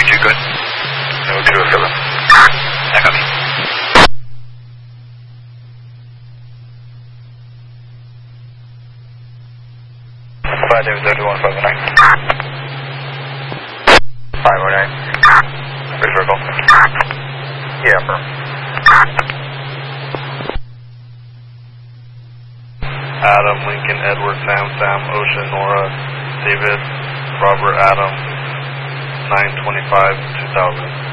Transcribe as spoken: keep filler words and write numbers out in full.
two good? No, two oh seven. I copy. five David Delta one five oh nine. five oh nine. Ready for a call? Yeah, firm. Adam, Lincoln, Edward, Sam, Sam, Ocean, Nora, David, Robert, Adam, nine twenty-five, two thousand.